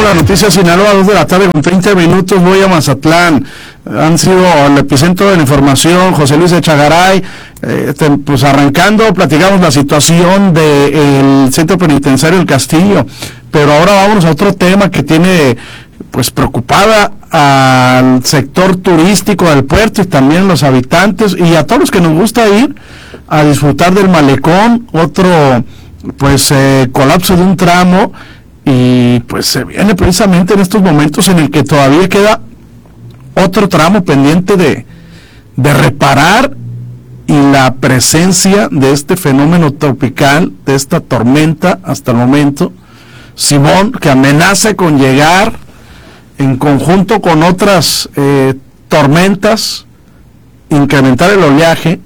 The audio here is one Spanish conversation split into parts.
la noticia Sinaloa, 2 de la tarde con 30 minutos, voy a Mazatlán. Han sido el epicentro de la información, José Luis Echagaray. Pues arrancando, platicamos la situación del centro penitenciario El Castillo, pero ahora vámonos a otro tema que tiene pues preocupada al sector turístico del puerto y también los habitantes y a todos los que nos gusta ir a disfrutar del malecón. Otro pues colapso de un tramo, y pues se viene precisamente en estos momentos en el que todavía queda otro tramo pendiente de reparar, y la presencia de este fenómeno tropical, de esta tormenta hasta el momento, Simón, que amenaza con llegar en conjunto con otras tormentas, incrementar el oleaje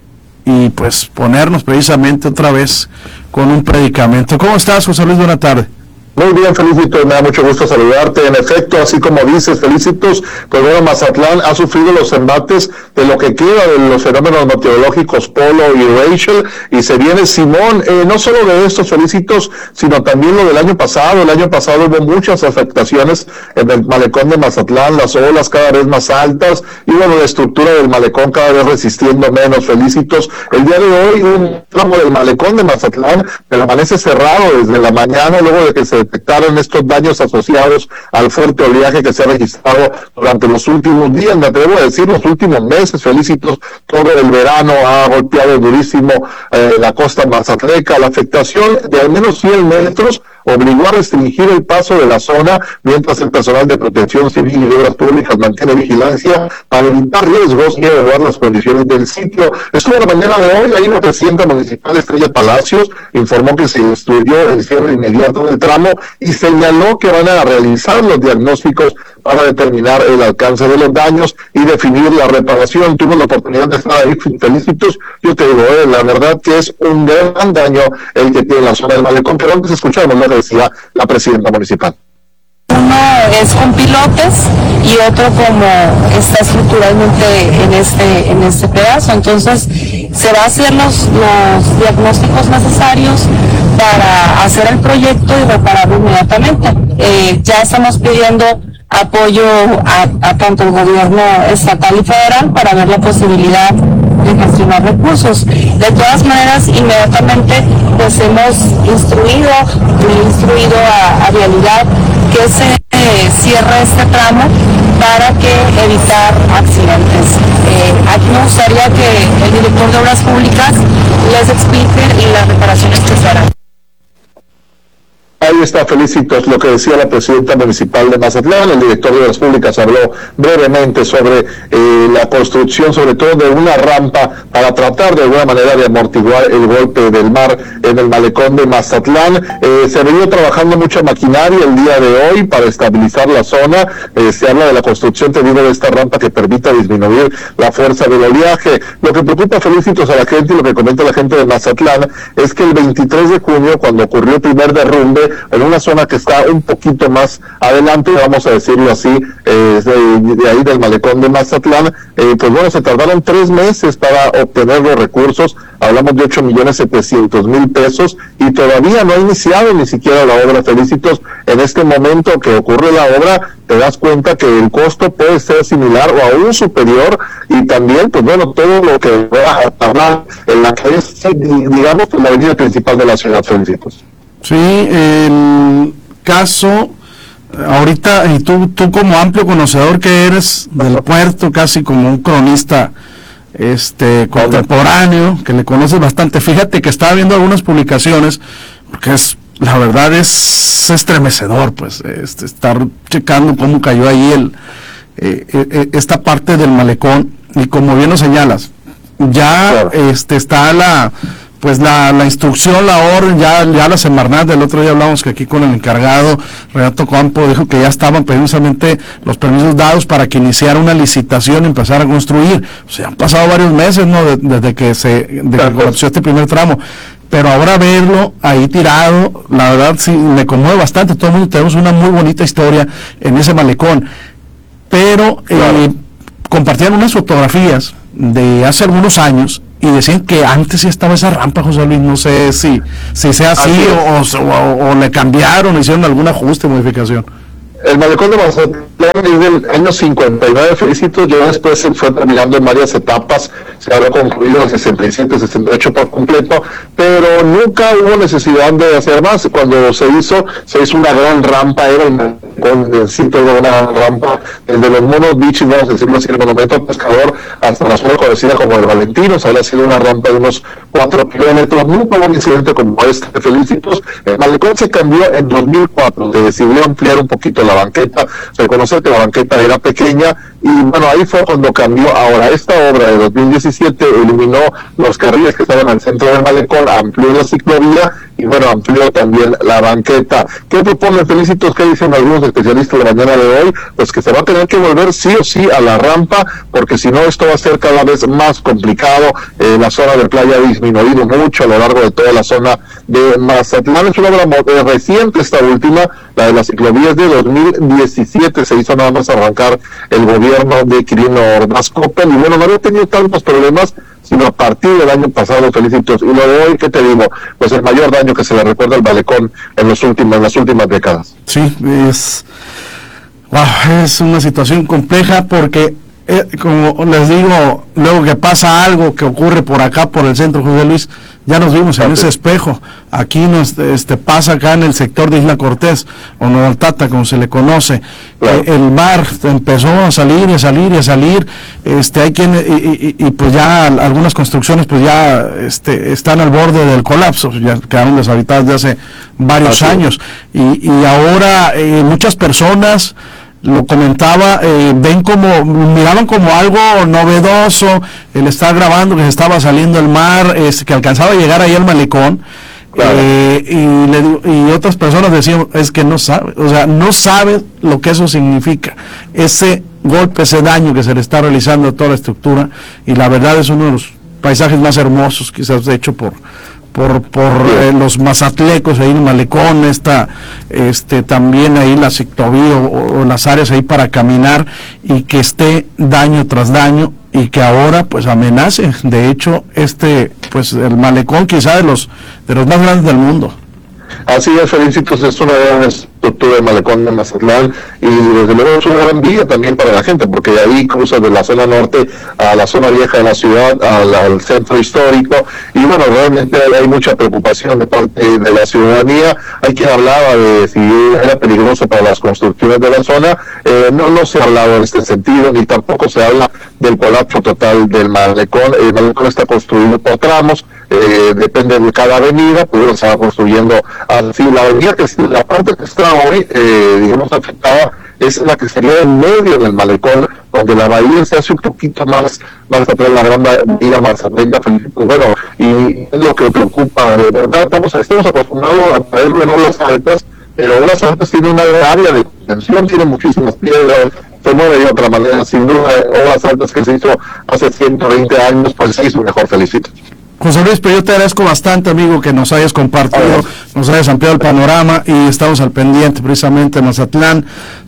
y pues ponernos precisamente otra vez con un predicamento. ¿Cómo estás, José Luis? Buena tarde. Muy bien, Felicitos, me da mucho gusto saludarte. En efecto, así como dices, Felicitos, pues bueno, Mazatlán ha sufrido los embates de lo que queda de los fenómenos meteorológicos Polo y Rachel, y se viene Simón, no solo de estos, Felicitos, sino también lo del año pasado. El año pasado hubo muchas afectaciones en el malecón de Mazatlán, las olas cada vez más altas, y bueno, la estructura del malecón cada vez resistiendo menos, Felicitos. El día de hoy, un tramo del malecón de Mazatlán permanece cerrado desde la mañana, luego de que se detectaron estos daños asociados al fuerte oleaje que se ha registrado durante los últimos días, me atrevo a decir los últimos meses, Felicitos. Todo el verano ha golpeado durísimo la costa mazatleca. La afectación de al menos 100 metros obligó a restringir el paso de la zona, mientras el personal de protección civil y de obras públicas mantiene vigilancia para evitar riesgos y evaluar las condiciones del sitio. Estuvo la mañana de hoy, ahí la presidenta municipal Estrella Palacios informó que se estudió el cierre inmediato del tramo y señaló que van a realizar los diagnósticos para determinar el alcance de los daños y definir la reparación. Tuve la oportunidad de estar ahí, Felicitos. Yo te digo, la verdad que es un gran daño el que tiene la zona del malecón, pero antes escuchamos lo que decía la presidenta municipal. Uno es con pilotes y otro como está estructuralmente en este pedazo. Entonces se va a hacer los diagnósticos necesarios para hacer el proyecto y repararlo inmediatamente. Ya estamos pidiendo apoyo a tanto el gobierno estatal y federal para ver la posibilidad de gestionar recursos. De todas maneras, inmediatamente pues hemos instruido a Vialidad que se cierre este tramo para evitar accidentes. Aquí me gustaría que el director de Obras Públicas les explique las reparaciones que se harán. Ahí está, Felicitos, lo que decía la presidenta municipal de Mazatlán. El director de Obras Públicas habló brevemente sobre la construcción, sobre todo de una rampa, para tratar de alguna manera de amortiguar el golpe del mar en el malecón de Mazatlán. Se ha venido trabajando mucha maquinaria el día de hoy para estabilizar la zona. Se habla de la construcción, te digo, de esta rampa que permita disminuir la fuerza del oleaje. Lo que preocupa, Felicitos, a la gente y lo que comenta la gente de Mazatlán es que el 23 de junio, cuando ocurrió el primer derrumbe, en una zona que está un poquito más adelante, vamos a decirlo así, de ahí del malecón de Mazatlán, pues bueno, se tardaron 3 meses para obtener los recursos. Hablamos de 8.700.000 pesos y todavía no ha iniciado ni siquiera la obra, Felicitos. En este momento que ocurre la obra, te das cuenta que el costo puede ser similar o aún superior, y también, pues bueno, todo lo que va a tardar en la que es, digamos, la avenida principal de la ciudad, Felicitos. Sí, el caso ahorita, y tú como amplio conocedor que eres del puerto, casi como un cronista contemporáneo, que le conoces bastante, fíjate que estaba viendo algunas publicaciones, porque la verdad es estremecedor, pues, estar checando cómo cayó ahí esta parte del malecón, y como bien lo señalas, ya claro. Está la instrucción, la orden, ya la Semarnat. Del otro día hablamos que aquí con el encargado, Renato Campo, dijo que ya estaban precisamente los permisos dados para que iniciara una licitación y empezar a construir. O sea, han pasado varios meses, ¿no? Desde que colapsó este primer tramo. Pero ahora verlo ahí tirado, la verdad sí me conmueve bastante. Todo el mundo tenemos una muy bonita historia en ese malecón. Pero claro, compartían unas fotografías de hace algunos años y decían que antes sí estaba esa rampa, José Luis. No sé si sea así o le cambiaron, hicieron algún ajuste, modificación. El malecón de Mazatlán es del año 59, felicito. Ya después se fue terminando en varias etapas, se habrá concluido en 67, 68 por completo, pero nunca hubo necesidad de hacer más. Cuando se hizo una gran rampa, era el malecón del sitio de una rampa, desde los Monos Beach, vamos a decirlo así, el monumento pescador, hasta la zona conocida como el Valentino. Se había sido una rampa de unos 4 kilómetros, nunca hubo un incidente como este, felicitos. El malecón se cambió en 2004, se decidió ampliar un poquito la banqueta, reconocer que la banqueta era pequeña, y bueno, ahí fue cuando cambió. Ahora, esta obra de 2017 eliminó los carriles que estaban al centro del malecón, amplió la ciclovía y bueno, amplió también la banqueta. ¿Qué proponen, felicitos? ¿Qué dicen algunos especialistas de la mañana de hoy? Pues que se va a tener que volver sí o sí a la rampa, porque si no esto va a ser cada vez más complicado. La zona de playa ha disminuido mucho a lo largo de toda la zona de Mazatlán. Es una obra reciente esta última, la de las ciclovías de 2017, se hizo nada más arrancar el gobierno de Quirino Ordaz Coppel, y bueno, no había tenido tantos problemas, sino a partir del año pasado, felicitos. Y lo de hoy, ¿qué te digo? Pues el mayor daño que se le recuerda al malecón en las últimas décadas. Sí, es una situación compleja porque, como les digo, luego que pasa algo que ocurre por acá, por el centro, José Luis, ya nos vimos en ese espejo. Aquí nos pasa acá en el sector de Isla Cortés, o Nueva Tata, como se le conoce. Claro. El mar empezó a salir y a salir y a salir. Hay y pues ya algunas construcciones pues ya están al borde del colapso, ya quedaron deshabitadas de hace varios años. Y ahora muchas personas, lo comentaba, miraban como algo novedoso el estar grabando que se estaba saliendo el mar, que alcanzaba a llegar ahí al malecón. Claro. Y otras personas decían, es que no sabe, no sabe lo que eso significa, ese golpe, ese daño que se le está realizando a toda la estructura, y la verdad es uno de los paisajes más hermosos quizás hecho por los mazatlecos ahí en el malecón, también ahí la ciclovía o las áreas ahí para caminar, y que esté daño tras daño y que ahora pues amenace. De hecho, pues el malecón quizá de los más grandes del mundo. Así es, felicitos, es una gran estructura del malecón de Mazatlán, y desde luego es una gran vía también para la gente, porque ahí cruza de la zona norte a la zona vieja de la ciudad, al centro histórico, y bueno, realmente hay mucha preocupación de parte de la ciudadanía. Hay quien hablaba de si era peligroso para las construcciones de la zona. No se ha hablado en este sentido, ni tampoco se habla del colapso total del malecón. El malecón está construido por tramos, depende de cada avenida, pues se va construyendo así. La avenida la parte que está hoy, digamos, afectada, es la que sería en medio del malecón, donde la bahía se hace un poquito más atrás, la gran bahía Mazatlán. Pues bueno, y es lo que preocupa, de verdad. Estamos acostumbrados a ver olas altas, pero olas altas tienen una área de tensión, tienen muchísimas piedras, se mueve de otra manera, sin duda. Olas altas que se hizo hace 120 años, pues se hizo mejor, felicito. José Luis, pero yo te agradezco bastante, amigo, que nos hayas compartido, nos hayas ampliado el panorama, y estamos al pendiente. Precisamente Mazatlán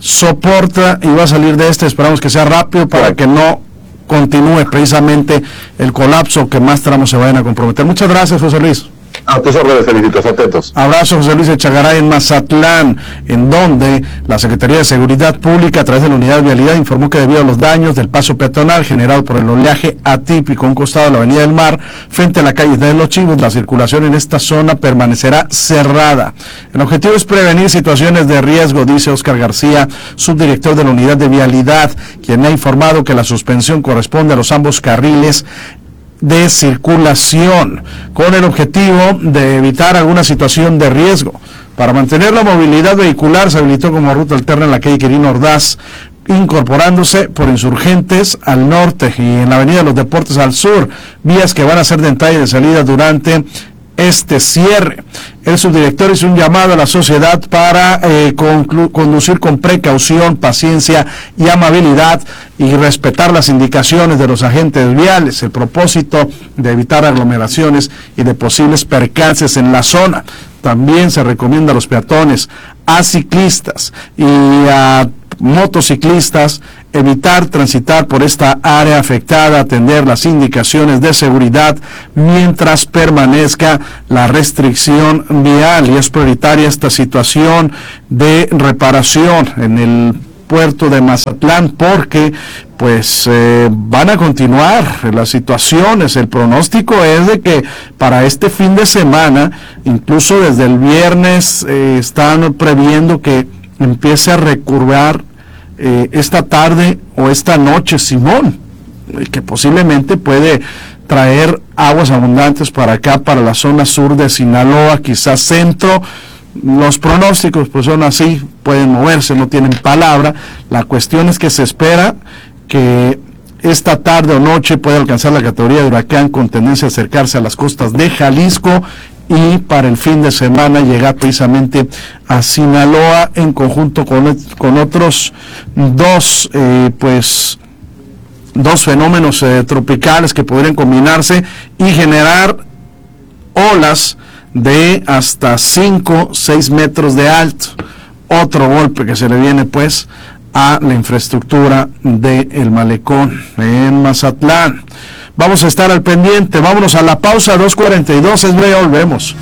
soporta y va a salir de esperamos que sea rápido para que no continúe precisamente el colapso, que más tramos se vayan a comprometer. Muchas gracias, José Luis. A tus órdenes, felicitos, atentos. Abrazo, José Luis Echegaray en Mazatlán, en donde la Secretaría de Seguridad Pública, a través de la Unidad de Vialidad, informó que debido a los daños del paso peatonal generado por el oleaje atípico a un costado de la Avenida del Mar, frente a la calle de Los Chivos, la circulación en esta zona permanecerá cerrada. El objetivo es prevenir situaciones de riesgo, dice Óscar García, subdirector de la Unidad de Vialidad, quien ha informado que la suspensión corresponde a los ambos carriles de circulación, con el objetivo de evitar alguna situación de riesgo. Para mantener la movilidad vehicular se habilitó como ruta alterna en la calle Quirino Ordaz, incorporándose por Insurgentes al norte y en la avenida de los Deportes al sur, vías que van a ser de entrada y de salida durante este cierre. El subdirector hizo un llamado a la sociedad para conducir con precaución, paciencia y amabilidad, y respetar las indicaciones de los agentes viales. El propósito de evitar aglomeraciones y de posibles percances en la zona. También se recomienda a los peatones, a ciclistas y a motociclistas evitar transitar por esta área afectada, atender las indicaciones de seguridad mientras permanezca la restricción vial, y es prioritaria esta situación de reparación en el puerto de Mazatlán porque pues van a continuar las situaciones. El pronóstico es de que para este fin de semana, incluso desde el viernes, están previendo que empiece a recurvar esta tarde o esta noche Simón, que posiblemente puede traer aguas abundantes para acá, para la zona sur de Sinaloa, quizás centro. Los pronósticos pues son así, pueden moverse, no tienen palabra. La cuestión es que se espera que esta tarde o noche pueda alcanzar la categoría de huracán con tendencia a acercarse a las costas de Jalisco, y para el fin de semana llegar precisamente a Sinaloa en conjunto con otros dos fenómenos tropicales que podrían combinarse y generar olas de hasta 5-6 metros de alto. Otro golpe que se le viene pues a la infraestructura del malecón en Mazatlán. Vamos a estar al pendiente. Vámonos a la pausa, 2:42, es breve, volvemos.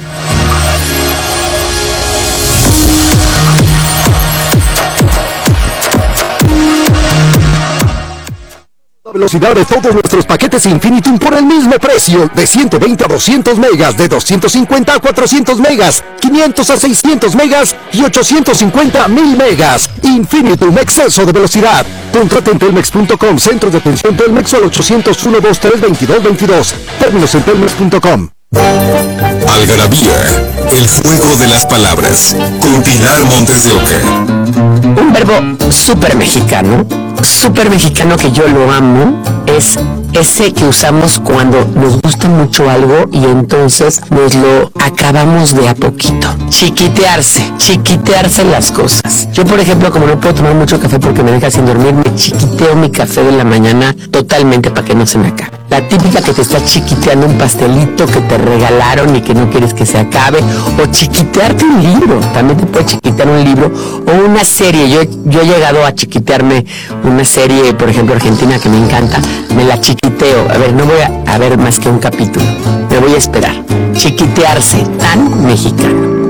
Velocidad de todos nuestros paquetes Infinitum por el mismo precio, de 120 a 200 megas, de 250 a 400 megas, 500 a 600 megas y 850 a 1000 megas. Infinitum, exceso de velocidad. Contrata en Telmex.com, centros de atención Telmex al 801-223-2222. Términos en Telmex.com. Algarabía, el juego de las palabras, con Pilar Montes de Oca. Un verbo súper mexicano que yo lo amo, es ese que usamos cuando nos gusta mucho algo y entonces nos lo acabamos de a poquito. Chiquitearse las cosas. Yo, por ejemplo, como no puedo tomar mucho café porque me deja sin dormir, me chiquiteo mi café de la mañana totalmente para que no se me acabe. La típica que te está chiquiteando un pastelito que te regalaron y que no quieres que se acabe, o chiquitearte un libro. También te puede chiquitear un libro o una serie. Yo he llegado a chiquitearme una serie, por ejemplo, argentina, que me encanta. Me la chiquiteo. A ver, no voy a ver más que un capítulo. Me voy a esperar. Chiquitearse, tan mexicano.